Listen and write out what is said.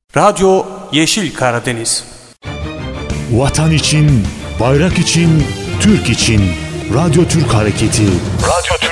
Radyo Yeşil Karadeniz. Vatan için, bayrak için, Türk için. Radyo Türk Hareketi. Radyo Türk